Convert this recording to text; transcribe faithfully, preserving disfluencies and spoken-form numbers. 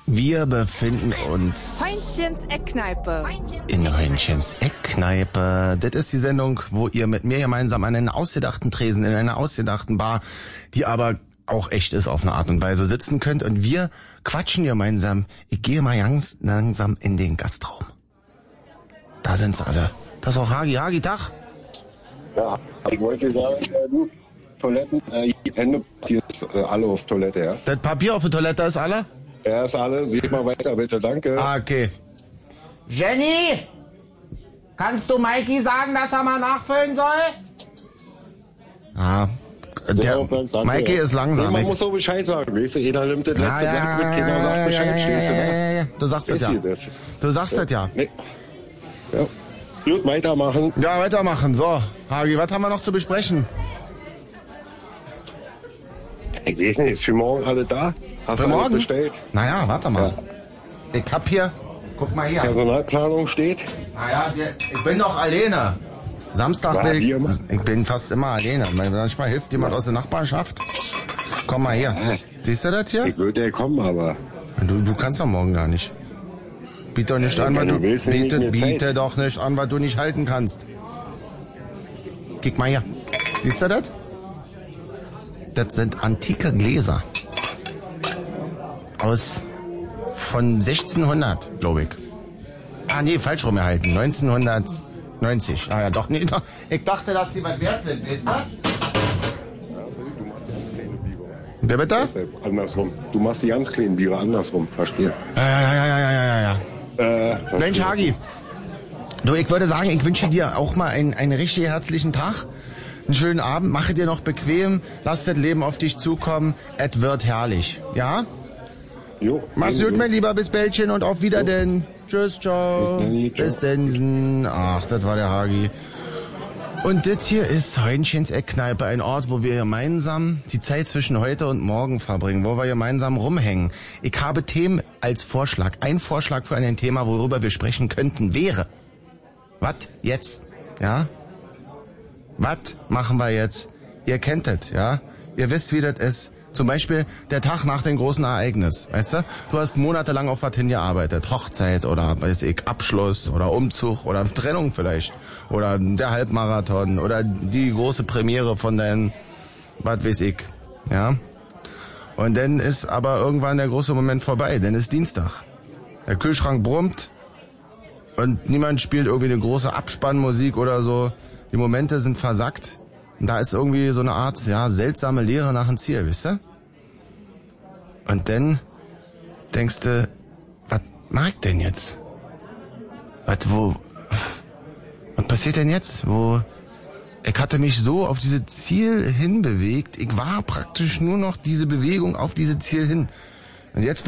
Wir befinden uns Heunchens Eckkneipe. in Heunchens Eckkneipe. Das ist die Sendung, wo ihr mit mir gemeinsam an einen ausgedachten Tresen in einer ausgedachten Bar, die aber auch echt ist auf eine Art und Weise, sitzen könnt. Und wir quatschen gemeinsam. Ich gehe mal ganz langsam in den Gastraum. Da sind sie alle. Das ist auch Hagi. Hagi, Tag. Ja, ich wollte sagen, äh, du, Toiletten, äh, Hände, hier ist äh, alle auf Toilette, ja? Das Papier auf der Toilette ist alle? Ja, ist alle. Sieh mal weiter, bitte, danke. Ah, okay. Jenny! Kannst du Mikey sagen, dass er mal nachfüllen soll? Ah, der So, danke. Mikey ist langsam. Nee, man Ich- muss so Bescheid sagen, weißt du? Jeder nimmt das Ja, letzte ja, Blatt mit, ja, keiner ja, sagt ja, Bescheid, ja, stehst du, ja, ne? ja, ja. Du sagst das Ist ja. hier das. Du sagst das ja. Nee. Ja. Gut, weitermachen. Ja, weitermachen. So, Hagi, was haben wir noch zu besprechen? Ich weiß nicht, ist für morgen alle da? Hast Für du alles morgen? bestellt? Naja, warte mal. Ich hab hier, guck mal hier. Personalplanung steht? Naja, der- ich bin doch alleine. Samstag Ja, bin ich, wie immer. ich bin fast immer alleine. Manchmal hilft jemand aus der Nachbarschaft. Komm mal her. Siehst du das hier? Ich würde ja kommen, aber... Du, du kannst doch morgen gar nicht. Biete doch nicht Ja, an, wenn was du du, willst, nehm ich biete, mir biete Zeit. doch nicht an, was du nicht halten kannst. Guck mal hier. Siehst du das? Das sind antike Gläser. Aus, von sechzehnhundert, glaube ich. Ah, nee, falsch rum erhalten. neunzehnhundertneunzig. Ah ja, doch, nee, doch. Ich dachte, dass die was wert sind, weißt du? Wer bitte? Deshalb andersrum. Du machst die ganz kleinen Biere andersrum, verstehe. Ja, ja, ja, ja, ja, ja, ja, ja. Äh, Mensch, Hagi. Du, ich würde sagen, ich wünsche dir auch mal einen, einen richtig herzlichen Tag. Einen schönen Abend. Mache dir noch bequem. Lass das Leben auf dich zukommen. Es wird herrlich. Ja? Jo, Mach's ebenso. gut, mein Lieber. Bis Bällchen und auf Wiedersehen. Tschüss, ciao. Bis dann, ciao. Bis denn. Ach, das war der Hagi. Und das hier ist Heunchens Eckkneipe, ein Ort, wo wir gemeinsam die Zeit zwischen heute und morgen verbringen, wo wir gemeinsam rumhängen. Ich habe Themen als Vorschlag. Ein Vorschlag für ein Thema, worüber wir sprechen könnten, wäre: Was jetzt? Ja? Was machen wir jetzt? Ihr kennt das, ja? Ihr wisst, wie das ist. Zum Beispiel der Tag nach dem großen Ereignis, weißt du? Du hast monatelang auf was hingearbeitet. Hochzeit oder, weiß ich, Abschluss oder Umzug oder Trennung vielleicht. Oder der Halbmarathon oder die große Premiere von deinem, was weiß ich, ja? Und dann ist aber irgendwann der große Moment vorbei, dann ist Dienstag. Der Kühlschrank brummt und niemand spielt irgendwie eine große Abspannmusik oder so. Die Momente sind versackt. Und da ist irgendwie so eine Art, ja, seltsame Leere nach dem Ziel, wisst ihr? Und dann denkst du, was mag ich denn jetzt? Was, wo, was passiert denn jetzt? Wo, ich hatte mich so auf dieses Ziel hinbewegt, ich war praktisch nur noch diese Bewegung auf dieses Ziel hin. Und jetzt